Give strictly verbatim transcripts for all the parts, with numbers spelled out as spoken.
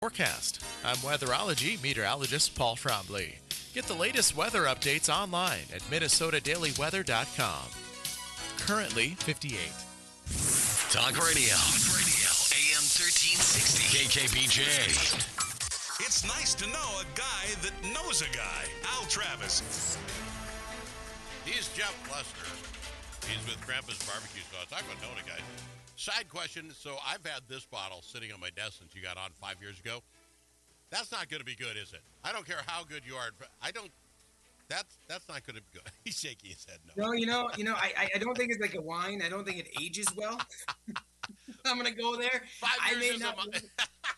Forecast. I'm weatherology meteorologist Paul Trombley. Get the latest weather updates online at minnesota daily weather dot com. Currently fifty-eight. Talk radio. Talk radio. A M thirteen sixty. K K B J. It's nice to know a guy that knows a guy. Al Travis. He's Jeff Lester. He's with Grandpa's Barbecue Sauce. Talk about knowing a guy. Side question. So I've had this bottle sitting on my desk since you got on five years ago. That's not going to be good, is it? I don't care how good you are. I don't. That's that's not going to be good. He's shaking his head no. No, you know, you know, I I don't think it's like a wine. I don't think it ages well. I'm gonna go there. Five I years may is not. a month.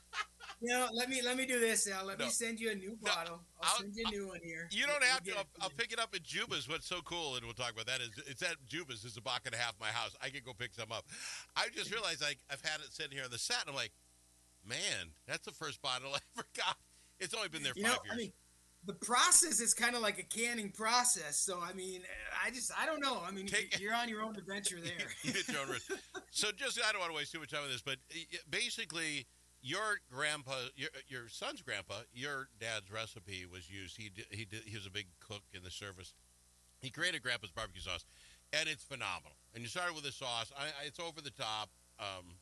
You know, let me let me do this, Al. Let No. me send you a new No, bottle. I'll, I'll- send you a new one here. You don't We'll have to. get I'll, it. I'll pick it up at Juba's. What's so cool, and we'll talk about that, is it's at Juba's. It's a block and a half my house. I can go pick some up. I just realized like I've had it sitting here on the set, and I'm like, man, that's the first bottle I ever got. It's only been there You five know, years. I mean, the process is kind of like a canning process. So I mean, I just I don't know. I mean, Take- you're on your own adventure there. You hit your own risk. So just, I don't want to waste too much time on this, but uh, basically, your grandpa, your, your son's grandpa, your dad's recipe was used. He did, he did, he was a big cook in the service. He created Grandpa's barbecue sauce, and it's phenomenal. And you started with a sauce. I, I, it's over the top. Um,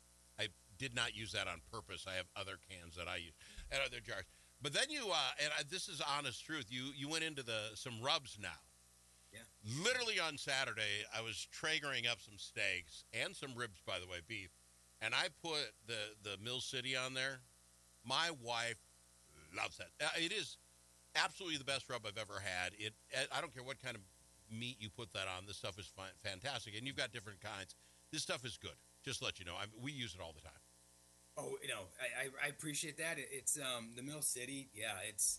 I did not use that on purpose. I have other cans that I use and other jars. But then you, uh, and I, this is honest truth, you you went into the some rubs now. Yeah. Literally on Saturday, I was Traegering up some steaks and some ribs, by the way, beef, and I put the, the Mill City on there. My wife loves that. Uh, It is absolutely the best rub I've ever had. It. I don't care what kind of meat you put that on. This stuff is fun, fantastic, and you've got different kinds. This stuff is good. Just to let you know, I mean, we use it all the time. Oh, you know, I, I I appreciate that. It, it's um the Mill City. Yeah, it's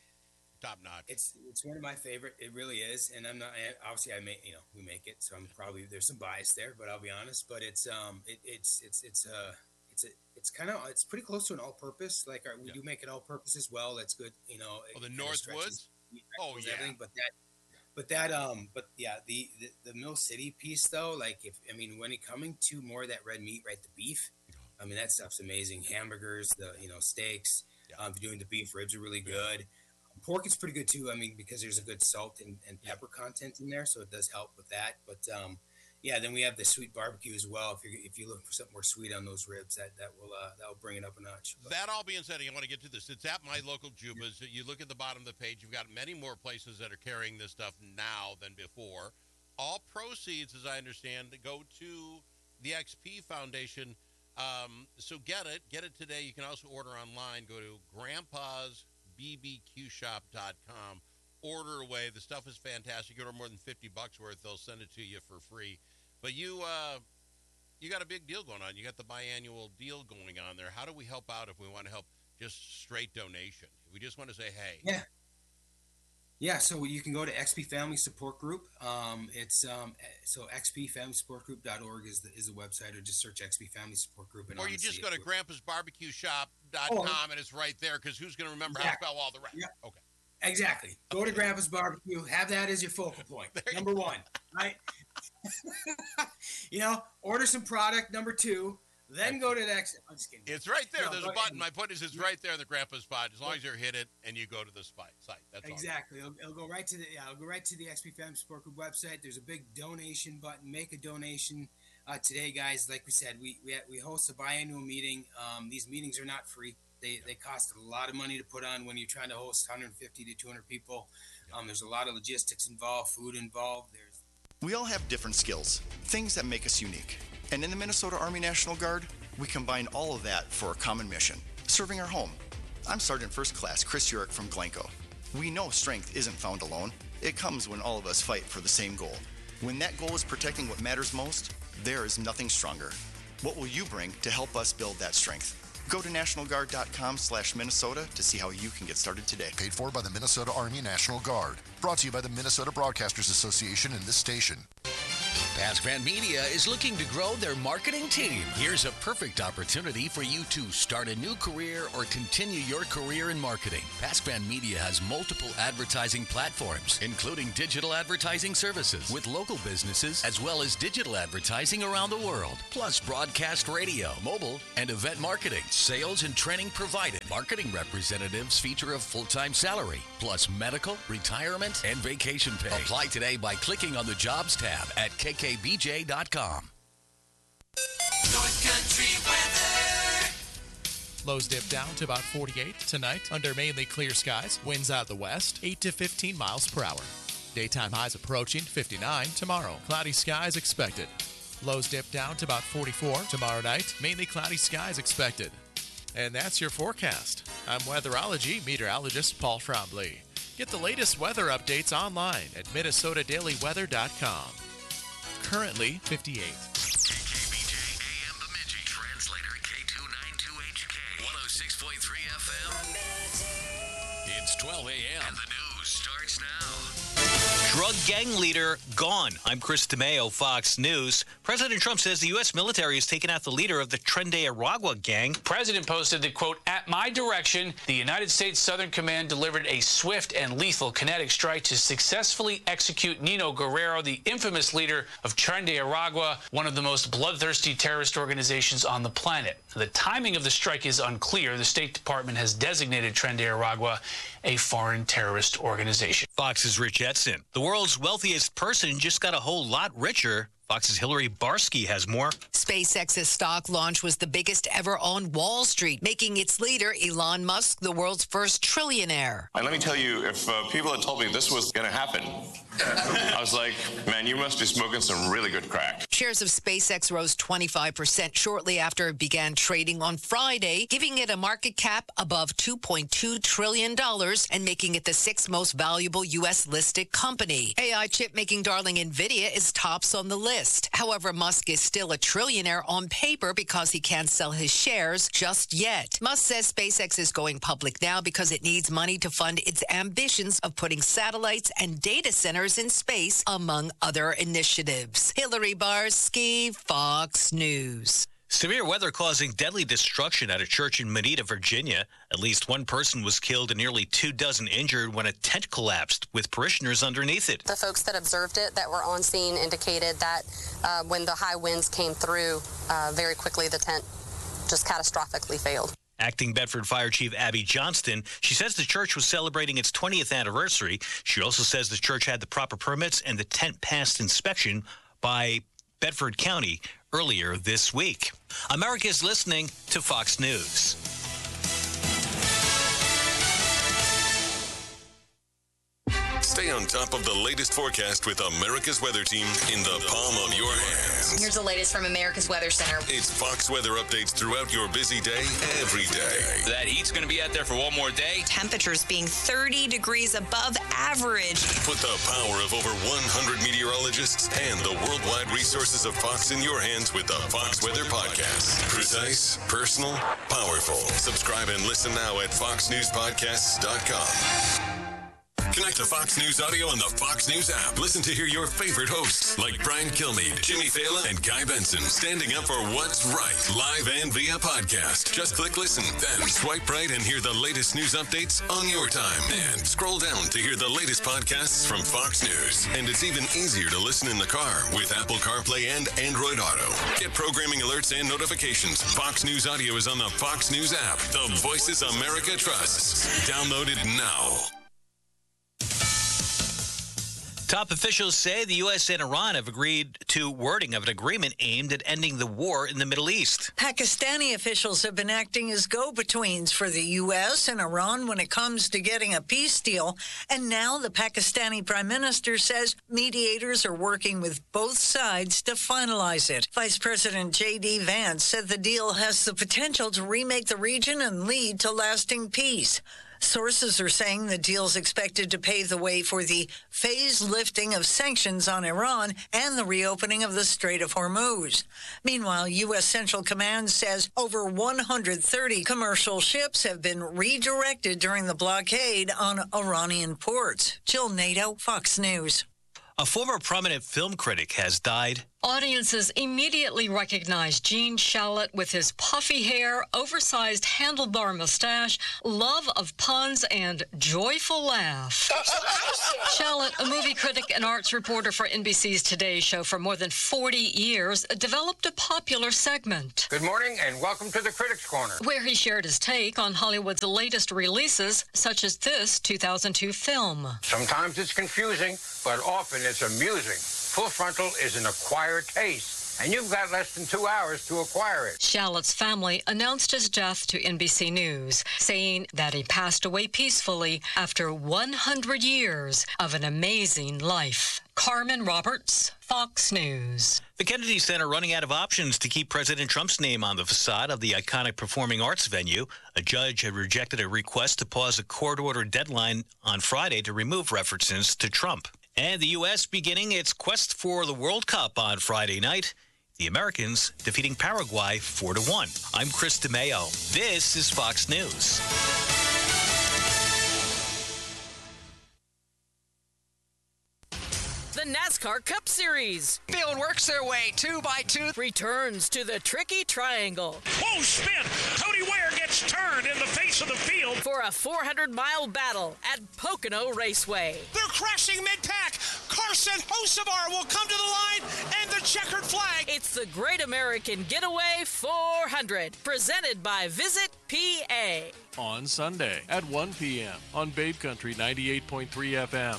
Top notch. it's it's one of my favorite. It really is. And I'm not I, obviously I make you know we make it, so I'm probably there's some bias there, but I'll be honest. But it's um it, it's it's it's uh it's a it's kind of it's pretty close to an all-purpose. Like our, we Yeah. do make it all-purpose as well. That's good. You know. Oh, the it kinda Northwoods? stretches Oh, yeah. everything, but that. But that, um, but yeah, the, the the Mill City piece though, like if I mean, when it coming to more of that red meat, right, the beef, I mean that stuff's amazing. Hamburgers, the you know steaks, Yeah. um, if you're doing the beef ribs are really good. Pork is pretty good too. I mean because there's a good salt and, and pepper content in there, so it does help with that. But um, yeah, then we have the sweet barbecue as well. If you if you look for something more sweet on those ribs, that that will uh, that will bring it up a notch. But, That all being said, I want to get to this. It's at my local Jubas. You look at the bottom of the page, you've got many more places that are carrying this stuff now than before. All proceeds, as I understand, go to the X P Foundation. Um, so get it. Get it today. You can also order online. Go to grandpas b b q shop dot com. Order away. The stuff is fantastic. You order more than fifty bucks worth, they'll send it to you for free. But you... Uh, You got a big deal going on. You got the biannual deal going on there. How do we help out if we want to help just straight donation? We just want to say, hey. Yeah. Yeah, so you can go to X P Family Support Group. Um, it's um, so x p family support group dot org is the is the website, or just search X P Family Support Group. And Or you honestly, just go to it- grandpas barbecue shop dot com Oh. and it's right there, because who's going to remember Exactly. how to spell all the rest? Yeah. Okay. Exactly. Go to Grandpa's Barbecue. Have that as your focal point. There you Number one, right? You know, order some product. Number two, then go to the next. I'm just kidding. It's right there. No, There's go a button. ahead. My point is it's right there in the grandpa spot. As long as you hit it and you go to the spot, site. That's all. Exactly. It'll, it'll go right to the yeah. It'll go right to the X P Family Support Group website. There's a big donation button. Make a donation uh, today, guys. Like we said, we we, we host a biannual meeting. Um, these meetings are not free. They they cost a lot of money to put on when you're trying to host one hundred fifty to two hundred people. Um, there's a lot of logistics involved, food involved. There's We all have different skills, things that make us unique. And in the Minnesota Army National Guard, we combine all of that for a common mission, serving our home. I'm Sergeant First Class Chris Urick from Glencoe. We know strength isn't found alone. It comes when all of us fight for the same goal. When that goal is protecting what matters most, there is nothing stronger. What will you bring to help us build that strength? Go to national guard dot com slash Minnesota to see how you can get started today. Paid for by the Minnesota Army National Guard. Brought to you by the Minnesota Broadcasters Association and this station. PaskVan Media is looking to grow their marketing team. Here's a perfect opportunity for you to start a new career or continue your career in marketing. PaskVan Media has multiple advertising platforms, including digital advertising services with local businesses, as well as digital advertising around the world, plus broadcast radio, mobile, and event marketing. Sales and training provided. Marketing representatives feature a full-time salary, plus medical, retirement, and vacation pay. Apply today by clicking on the Jobs tab at k k b j dot com. North Country weather. Lows dip down to about forty-eight tonight under mainly clear skies. Winds out the west, eight to fifteen miles per hour. Daytime highs approaching fifty-nine tomorrow. Cloudy skies expected. Lows dip down to about forty-four tomorrow night. Mainly cloudy skies expected. And that's your forecast. I'm weatherology meteorologist Paul Trombley. Get the latest weather updates online at minnesota daily weather dot com. Currently fifty-eight. K K B J A M Bemidji. Translator K two ninety-two H K. one oh six point three F M. It's twelve a m and the news starts now. Drug gang leader gone. I'm Chris DeMeo, Fox News. President Trump says the U S military has taken out the leader of the Tren de Aragua gang. President posted that, quote, at my direction, the United States Southern Command delivered a swift and lethal kinetic strike to successfully execute Nino Guerrero, the infamous leader of Tren de Aragua, one of the most bloodthirsty terrorist organizations on the planet. The timing of the strike is unclear. The State Department has designated Tren de Aragua a foreign terrorist organization. Fox's Rich Edson. The world's wealthiest person just got a whole lot richer. Fox's Hillary Barsky has more. SpaceX's stock launch was the biggest ever on Wall Street, making its leader, Elon Musk, the world's first trillionaire. And let me tell you, if uh, people had told me this was going to happen, I was like, man, you must be smoking some really good crack. Shares of SpaceX rose twenty-five percent shortly after it began trading on Friday, giving it a market cap above two point two trillion dollars and making it the sixth most valuable U S-listed company. A I chip-making darling NVIDIA is tops on the list. However, Musk is still a trillionaire on paper because he can't sell his shares just yet. Musk says SpaceX is going public now because it needs money to fund its ambitions of putting satellites and data centers in space, among other initiatives. Hillary Barsky, Fox News. Severe weather causing deadly destruction at a church in Moneta, Virginia. At least one person was killed and nearly two dozen injured when a tent collapsed with parishioners underneath it. The folks that observed it that were on scene indicated that uh, when the high winds came through, uh, very quickly the tent just catastrophically failed. Acting Bedford Fire Chief Abby Johnston, she says the church was celebrating its twentieth anniversary. She also says the church had the proper permits and the tent passed inspection by Bedford County earlier this week. America's listening to Fox News. Stay on top of the latest forecast with America's Weather Team in the palm of your hands. Here's the latest from America's Weather Center. It's Fox weather updates throughout your busy day, every day. That heat's going to be out there for one more day. Temperatures being thirty degrees above average. Put the power of over one hundred meteorologists and the worldwide resources of Fox in your hands with the Fox Weather Podcast. Precise, personal, powerful. Subscribe and listen now at fox news podcasts dot com. Connect to Fox News Audio on the Fox News app. Listen to hear your favorite hosts like Brian Kilmeade, Jimmy Fallon, and Guy Benson standing up for what's right, live and via podcast. Just click listen, then swipe right and hear the latest news updates on your time. And scroll down to hear the latest podcasts from Fox News. And it's even easier to listen in the car with Apple CarPlay and Android Auto. Get programming alerts and notifications. Fox News Audio is on the Fox News app. The voices America trusts. Download it now. Top officials say the U S and Iran have agreed to wording of an agreement aimed at ending the war in the Middle East. Pakistani officials have been acting as go-betweens for the U S and Iran when it comes to getting a peace deal. And now the Pakistani prime minister says mediators are working with both sides to finalize it. Vice President J D Vance said the deal has the potential to remake the region and lead to lasting peace. Sources are saying the deal's expected to pave the way for the phased lifting of sanctions on Iran and the reopening of the Strait of Hormuz. Meanwhile, U S. Central Command says over one hundred thirty commercial ships have been redirected during the blockade on Iranian ports. Jill Nato, Fox News. A former prominent film critic has died Audiences immediately recognized Gene Shalit with his puffy hair, oversized handlebar mustache, love of puns, and joyful laugh. Shalit, a movie critic and arts reporter for N B C's Today Show for more than forty years, developed a popular segment. Good morning and welcome to the Critics Corner, where he shared his take on Hollywood's latest releases, such as this two thousand two film. Sometimes it's confusing, but often it's amusing. Full Frontal is an acquired taste, and you've got less than two hours to acquire it. Shalit's family announced his death to N B C News, saying that he passed away peacefully after one hundred years of an amazing life. Carmen Roberts, Fox News. The Kennedy Center running out of options to keep President Trump's name on the facade of the iconic performing arts venue. A judge had rejected a request to pause a court-ordered deadline on Friday to remove references to Trump. And the U S beginning its quest for the World Cup on Friday night. The Americans defeating Paraguay four to one. I'm Chris DeMeo. This is Fox News. The NASCAR Cup Series. Field works their way two by two. Returns to the tricky triangle. Whoa, spin! Cody Ware gets turned in the face of the field. For a four hundred mile battle at Pocono Raceway. They're crashing mid-pack. Carson Hocevar will come to the line and the checkered flag. It's the Great American Getaway four hundred, presented by Visit P A. On Sunday at one p.m. on Babe Country ninety-eight point three F M.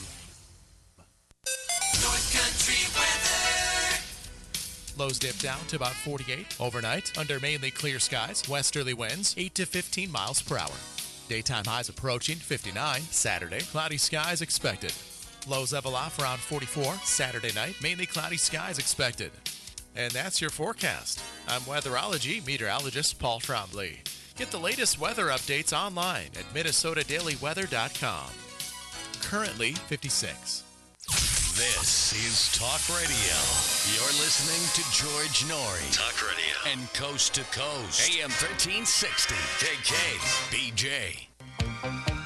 North Country weather. Lows dip down to about forty-eight. Overnight, under mainly clear skies, westerly winds eight to fifteen miles per hour. Daytime highs approaching fifty-nine. Saturday, cloudy skies expected. Lows level off around forty-four. Saturday night, mainly cloudy skies expected. And that's your forecast. I'm weatherology meteorologist Paul Trombley. Get the latest weather updates online at Minnesota Daily Weather dot com. Currently fifty-six. This is Talk Radio. You're listening to George Norrie. Talk Radio. And Coast to Coast. A M thirteen sixty. K K B J.